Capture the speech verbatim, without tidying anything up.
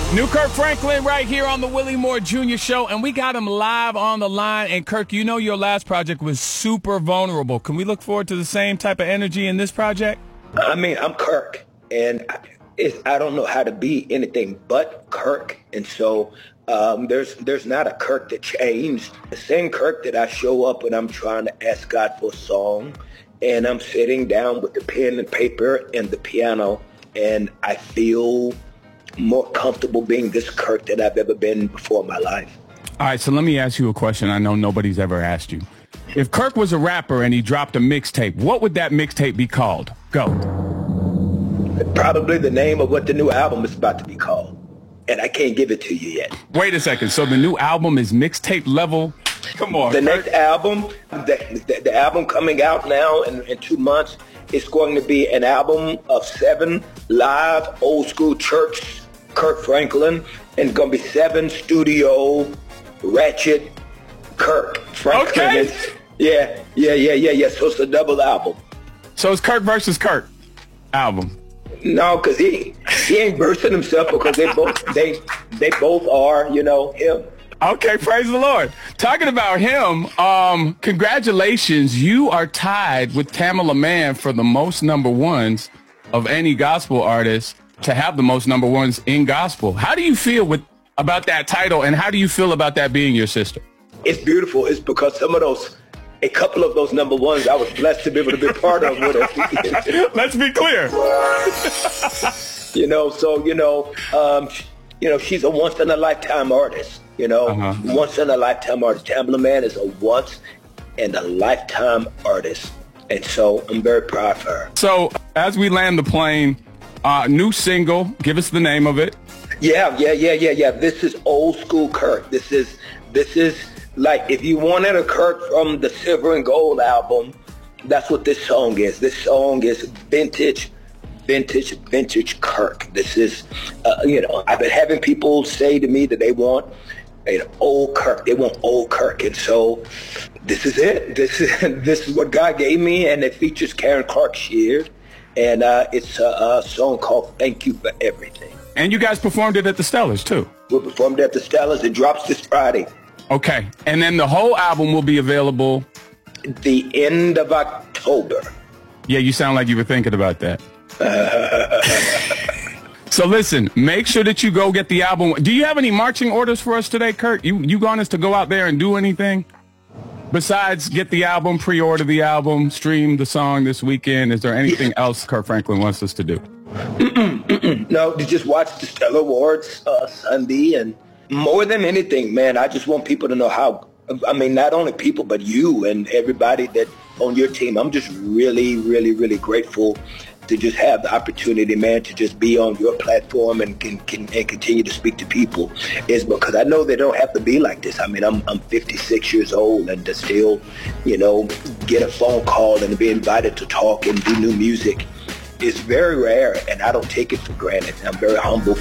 New Kirk Franklin right here on the Willie Moore Junior Show, and we got him live on the line. And Kirk, you know your last project was super vulnerable. Can we look forward to the same type of energy in this project? I mean, I'm Kirk, and I, it's, I don't know how to be anything but Kirk. And so um, there's there's not a Kirk that changed. The same Kirk that I show up when I'm trying to ask God for a song, and I'm sitting down with the pen and paper and the piano, and I feel more comfortable being this Kirk that I've ever been before in my life. All right, so let me ask you a question I know nobody's ever asked you. If Kirk was a rapper and he dropped a mixtape, what would that mixtape be called? Go. Probably the name of what the new album is about to be called, and I can't give it to you yet. Wait a second, so the new album is mixtape level? Come on, The Kirk. next album, the, the, the album coming out now in, in two months, is going to be an album of seven live old school church Kirk Franklin, and going to be seven studio ratchet Kirk Franklin. Okay. It's, yeah, yeah, yeah, yeah, yeah. So it's a double album. So it's Kirk versus Kirk album. No, because he he ain't bursting himself because they both they they both are, you know, him. Okay, praise the Lord. Talking about him, um, congratulations. You are tied with Tamela Mann for the most number ones of any gospel artist to have the most number ones in gospel. How do you feel with about that title, and how do you feel about that being your sister? It's beautiful. It's because some of those, a couple of those number ones I was blessed to be able to be part of with her. Let's be clear. You know, so, you know, um, you know, she's a once-in-a-lifetime artist, you know, Uh-huh. once-in-a-lifetime artist. Tamela Mann is a once-in-a-lifetime artist, and so I'm very proud of her. So as we land the plane, uh, new single, give us the name of it. Yeah, yeah, yeah, yeah, yeah. This is old school Kirk. This is, this is like, if you wanted a Kirk from the Silver and Gold album, that's what this song is. This song is vintage, vintage, vintage Kirk. This is, uh, you know, I've been having people say to me that they want an old Kirk. They want old Kirk. And so this is it. This is, this is what God gave me, and it features Karen Clark Sheard. And uh, it's a, a song called Thank You for Everything. And you guys performed it at the Stellars, too. We performed at the Stellars. It drops this Friday. Okay. And then the whole album will be available. The end of October. Yeah, you sound like you were thinking about that. So listen, make sure that you go get the album. Do you have any marching orders for us today, Kirk? You, you want us to go out there and do anything? Besides get the album, pre-order the album, stream the song this weekend, is there anything else Kirk Franklin wants us to do? Mm-mm, mm-mm. No, to just watch the Stellar Awards uh, Sunday, and more than anything, man, I just want people to know how, I mean, not only people, but you and everybody that on your team. I'm just really, really, really grateful to just have the opportunity, man, to just be on your platform and can, can and continue to speak to people. Is because I know they don't have to be like this. I mean, I'm I'm fifty-six years old, and to still, you know, get a phone call and be invited to talk and do new music is very rare, and I don't take it for granted. I'm very humble